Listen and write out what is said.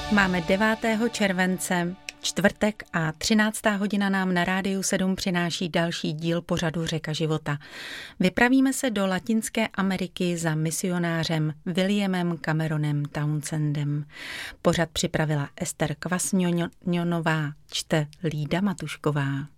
Máme 9. července, čtvrtek a 13. hodina nám na Rádiu 7 přináší další díl pořadu Řeka života. Vypravíme se do Latinské Ameriky za misionářem Williamem Cameronem Townsendem. Pořad připravila Ester Kvasňonová, čte Lída Matušková.